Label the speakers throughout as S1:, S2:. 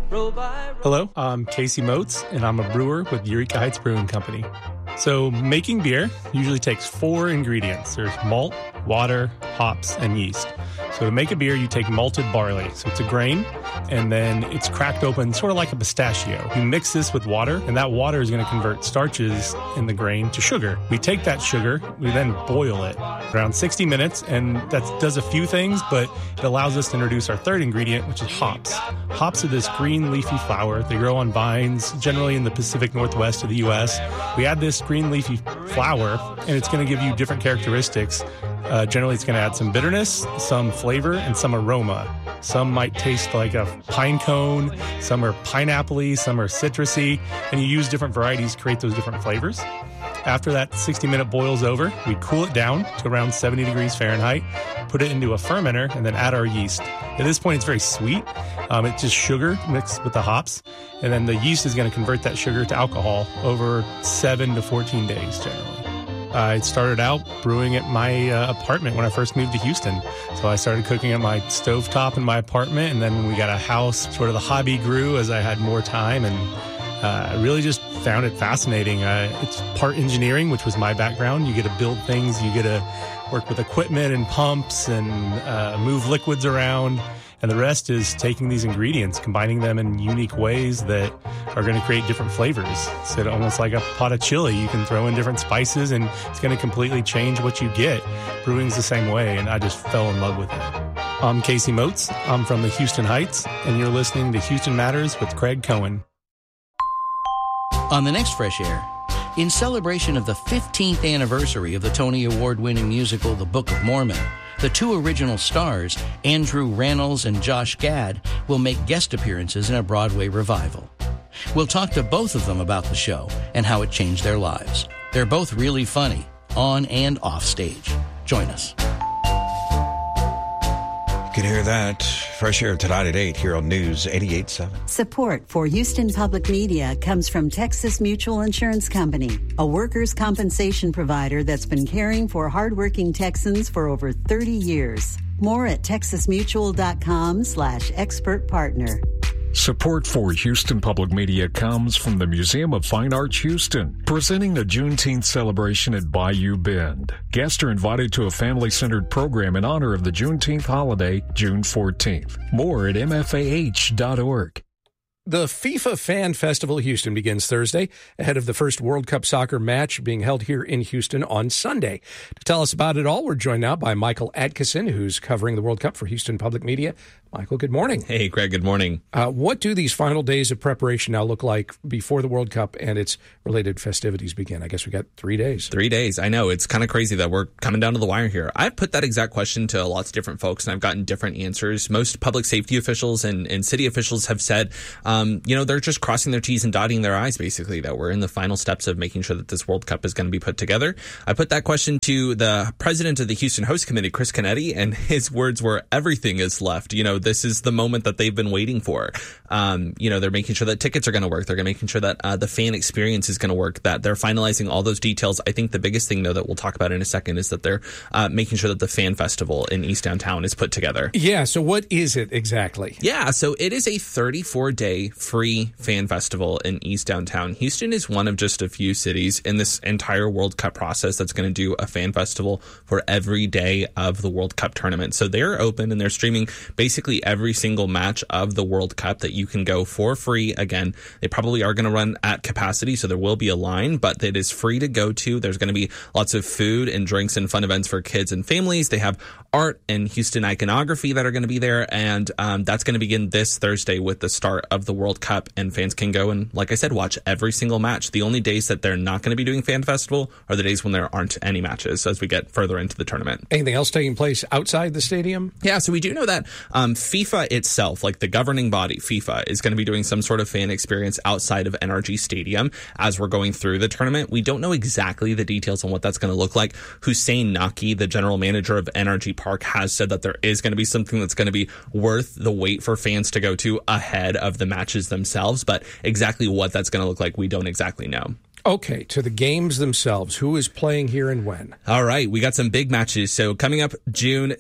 S1: Hello, I'm Casey Moats, and I'm a brewer with Eureka Heights Brewing Company. So making beer usually takes 4 ingredients. There's malt, water, hops, and yeast. So to make a beer, you take malted barley. So it's a grain, and then it's cracked open, sort of like a pistachio. You mix this with water, and that water is going to convert starches in the grain to sugar. We take that sugar, we then boil it around 60 minutes, and that does a few things, but it allows us to introduce our third ingredient, which is hops. Hops are this green leafy flower. They grow on vines, generally in the Pacific Northwest of the U.S. We add this green leafy flower, and it's going to give you different characteristics. Generally, it's going to add some bitterness, some flavor, and some aroma. Some might taste like a pine cone, some are pineapple-y, some are citrusy, and you use different varieties to create those different flavors. After that 60-minute boil's over, we cool it down to around 70 degrees Fahrenheit, put it into a fermenter, and then add our yeast. At this point, it's very sweet. It's just sugar mixed with the hops, and then the yeast is going to convert that sugar to alcohol over 7 to 14 days generally. I started out brewing at my apartment when I first moved to Houston. So I started cooking at my stovetop in my apartment, and then when we got a house, sort of the hobby grew as I had more time, and I really just found it fascinating. It's part engineering, which was my background. You get to build things, you get to work with equipment and pumps and move liquids around. And the rest is taking these ingredients, combining them in unique ways that are going to create different flavors. So almost like a pot of chili, you can throw in different spices and it's going to completely change what you get. Brewing's the same way, and I just fell in love with it. I'm Casey Moats. I'm from the Houston Heights, and you're listening to Houston Matters with Craig Cohen.
S2: On the next Fresh Air, in celebration of the 15th anniversary of the Tony Award-winning musical The Book of Mormon, the 2 original stars, Andrew Rannells and Josh Gad, will make guest appearances in a Broadway revival. We'll talk to both of them about the show and how it changed their lives. They're both really funny, on and off stage. Join us.
S3: You can hear that. Fresh Air tonight at 8 here on News 88.7.
S4: Support for Houston Public Media comes from Texas Mutual Insurance Company, a workers' compensation provider that's been caring for hardworking Texans for over 30 years. More at texasmutual.com/expert partner.
S5: Support for Houston Public Media comes from the Museum of Fine Arts Houston, presenting the Juneteenth celebration at Bayou Bend. Guests are invited to a family-centered program in honor of the Juneteenth holiday, June 14th. More at mfah.org.
S6: The FIFA Fan Festival Houston begins Thursday, ahead of the first World Cup soccer match being held here in Houston on Sunday. To tell us about it all, we're joined now by Michael Atkinson, who's covering the World Cup for Houston Public Media. Michael, good morning.
S7: Hey, Greg, good morning.
S6: What do these final days of preparation now look like before the World Cup and its related festivities begin? I guess we got 3 days.
S7: 3 days. I know. It's kind of crazy that we're coming down to the wire here. I've put that exact question to lots of different folks, and I've gotten different answers. Most public safety officials and city officials have said, they're just crossing their T's and dotting their I's, basically, that we're in the final steps of making sure that this World Cup is going to be put together. I put that question to the president of the Houston Host Committee, Chris Canetti, and his words were, everything is left. This is the moment that they've been waiting for. They're making sure that tickets are going to work. They're going to making sure that the fan experience is going to work, that they're finalizing all those details. I think the biggest thing, though, that we'll talk about in a second is that they're making sure that the fan festival in East Downtown is put together.
S6: Yeah, so what is it exactly?
S7: Yeah, so it is a 34-day free fan festival in East Downtown. Houston is one of just a few cities in this entire World Cup process that's going to do a fan festival for every day of the World Cup tournament. So they're open and they're streaming basically every single match of the World Cup that you can go for free. Again, they probably are going to run at capacity, so there will be a line, but it is free to go to. There's going to be lots of food and drinks and fun events for kids and families. They have art and Houston iconography that are going to be there, and that's going to begin this Thursday with the start of the World Cup, and fans can go and, like I said, watch every single match. The only days that they're not going to be doing fan festival are the days when there aren't any matches as we get further into the tournament.
S6: Anything else taking place outside the stadium?
S7: Yeah, so we do know that FIFA itself, like the governing body, FIFA, is going to be doing some sort of fan experience outside of NRG Stadium as we're going through the tournament. We don't know exactly the details on what that's going to look like. Hussein Naki, the general manager of NRG Park, has said that there is going to be something that's going to be worth the wait for fans to go to ahead of the matches themselves, but exactly what that's going to look like, we don't exactly know.
S6: Okay, to the games themselves. Who is playing here and when?
S7: All right, we got some big matches. So coming up June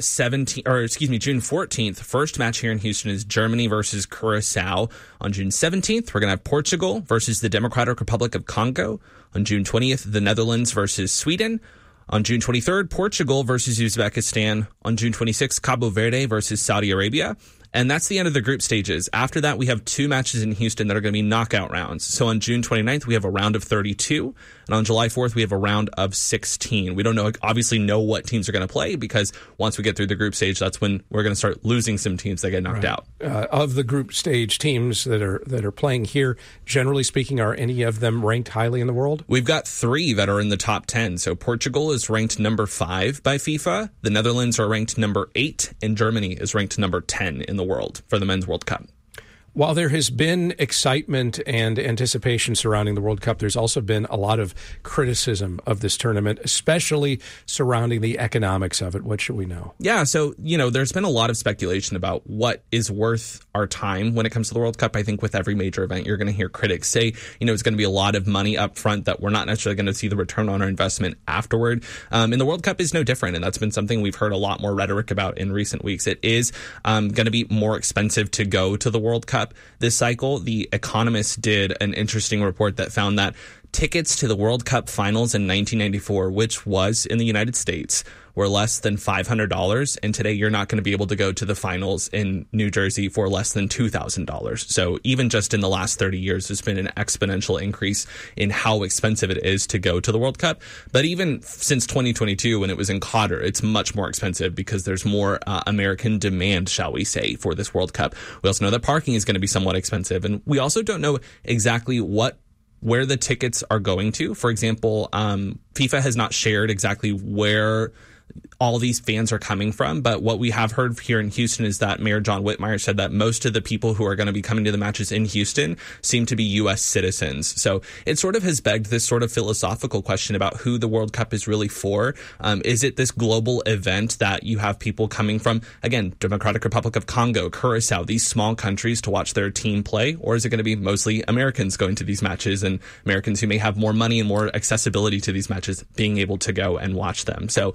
S7: 14th, first match here in Houston is Germany versus Curacao. On June 17th, we're going to have Portugal versus the Democratic Republic of Congo. On June 20th, the Netherlands versus Sweden. On June 23rd, Portugal versus Uzbekistan. On June 26th, Cabo Verde versus Saudi Arabia. And that's the end of the group stages. After that, we have 2 matches in Houston that are going to be knockout rounds. So on June 29th, we have a round of 32. And on July 4th, we have a round of 16. We don't obviously know what teams are going to play, because once we get through the group stage, that's when we're going to start losing some teams that get knocked out.
S6: Of the group stage teams that are playing here, generally speaking, are any of them ranked highly in the world?
S7: We've got 3 that are in the top 10. So Portugal is ranked number 5 by FIFA. The Netherlands are ranked number 8. And Germany is ranked number 10 in the world for the Men's World Cup.
S6: While there has been excitement and anticipation surrounding the World Cup, there's also been a lot of criticism of this tournament, especially surrounding the economics of it. What should we know?
S7: Yeah, so, there's been a lot of speculation about what is worth our time when it comes to the World Cup. I think with every major event, you're going to hear critics say, it's going to be a lot of money up front that we're not necessarily going to see the return on our investment afterward. And the World Cup is no different, and that's been something we've heard a lot more rhetoric about in recent weeks. It is going to be more expensive to go to the World Cup this cycle. The Economist did an interesting report that found that tickets to the World Cup finals in 1994, which was in the United States, were less than $500. And today you're not going to be able to go to the finals in New Jersey for less than $2,000. So even just in the last 30 years, there's been an exponential increase in how expensive it is to go to the World Cup. But even since 2022, when it was in Qatar, it's much more expensive because there's more American demand, shall we say, for this World Cup. We also know that parking is going to be somewhat expensive. And we also don't know exactly where the tickets are going to. For example, FIFA has not shared exactly where all these fans are coming from. But what we have heard here in Houston is that Mayor John Whitmire said that most of the people who are going to be coming to the matches in Houston seem to be U.S. citizens. So it sort of has begged this sort of philosophical question about who the World Cup is really for. Is it this global event that you have people coming from, again, Democratic Republic of Congo, Curacao, these small countries to watch their team play? Or is it going to be mostly Americans going to these matches and Americans who may have more money and more accessibility to these matches being able to go and watch them? So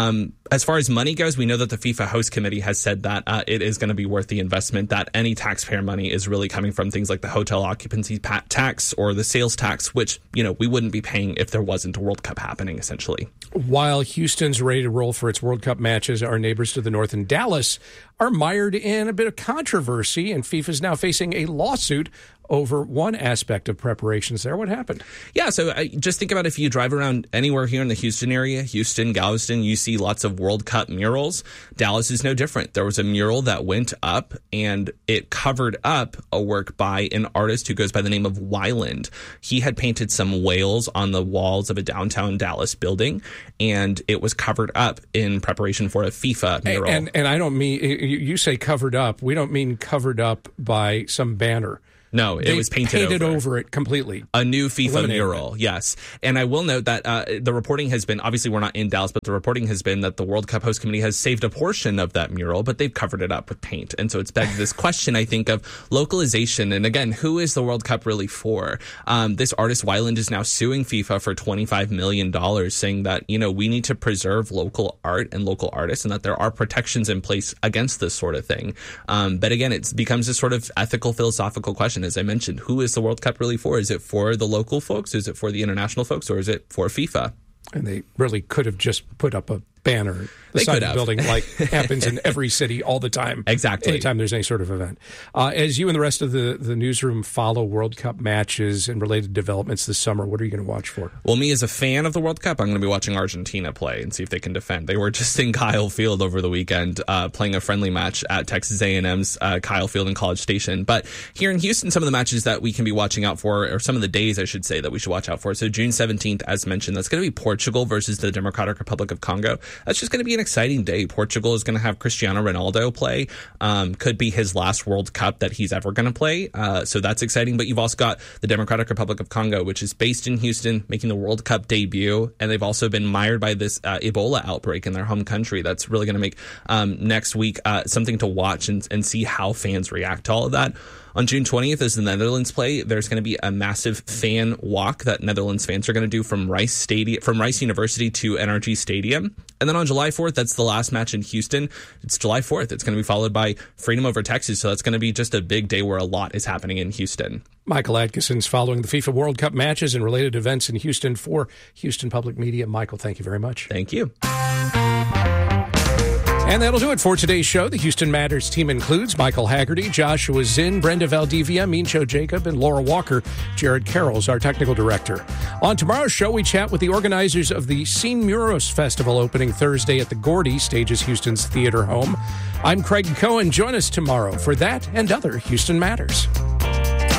S7: as far as money goes, we know that the FIFA host committee has said that it is going to be worth the investment, that any taxpayer money is really coming from things like the hotel occupancy tax or the sales tax, which, we wouldn't be paying if there wasn't a World Cup happening, essentially.
S6: While Houston's ready to roll for its World Cup matches, our neighbors to the north in Dallas are mired in a bit of controversy, and FIFA is now facing a lawsuit over one aspect of preparations there. What happened?
S7: Yeah, so just think about if you drive around anywhere here in the Houston area, Houston, Galveston, you see lots of World Cup murals. Dallas is no different. There was a mural that went up, and it covered up a work by an artist who goes by the name of Weiland. He had painted some whales on the walls of a downtown Dallas building, and it was covered up in preparation for a FIFA mural.
S6: And I don't mean, you say covered up. We don't mean covered up by some banner.
S7: No, it was painted
S6: over it completely.
S7: A new FIFA mural, yes. And I will note that the reporting has been, obviously we're not in Dallas, but the reporting has been that the World Cup host committee has saved a portion of that mural, but they've covered it up with paint. And so it's begged this question, I think, of localization. And again, who is the World Cup really for? This artist, Weiland, is now suing FIFA for $25 million, saying that, we need to preserve local art and local artists and that there are protections in place against this sort of thing. But again, it becomes this sort of ethical, philosophical question. As I mentioned, who is the World Cup really for? Is it for the local folks? Is it for the international folks? Or is it for FIFA?
S6: And they really could have just put up a banner beside the building like happens in every city all the time.
S7: Exactly.
S6: Anytime there's any sort of event. As you and the rest of the newsroom follow World Cup matches and related developments this summer, what are you going to watch for?
S7: Well, me as a fan of the World Cup, I'm going to be watching Argentina play and see if they can defend. They were just in Kyle Field over the weekend playing a friendly match at Texas A&M's Kyle Field in College Station. But here in Houston, some of the matches that we can be watching out for, or some of the days, I should say, that we should watch out for. So June 17th, as mentioned, that's going to be Portugal versus the Democratic Republic of Congo. That's just going to be an exciting day. Portugal is going to have Cristiano Ronaldo play. Could be his last World Cup that he's ever going to play. So that's exciting. But you've also got the Democratic Republic of Congo, which is based in Houston, making the World Cup debut. And they've also been mired by this Ebola outbreak in their home country. That's really going to make next week something to watch and see how fans react to all of that. On June 20th, as the Netherlands play, there's going to be a massive fan walk that Netherlands fans are going to do from Rice University to NRG Stadium. And then on July 4th, that's the last match in Houston. It's July 4th. It's going to be followed by Freedom over Texas. So that's going to be just a big day where a lot is happening in Houston.
S6: Michael Adkison's following the FIFA World Cup matches and related events in Houston for Houston Public Media. Michael, thank you very much.
S7: Thank you.
S6: And that'll do it for today's show. The Houston Matters team includes Michael Haggerty, Joshua Zinn, Brenda Valdivia, Mincho Jacob, and Laura Walker. Jared Carroll's our technical director. On tomorrow's show, we chat with the organizers of the Sin Muros Festival opening Thursday at the Gordy, Stages Houston's theater home. I'm Craig Cohen. Join us tomorrow for that and other Houston Matters.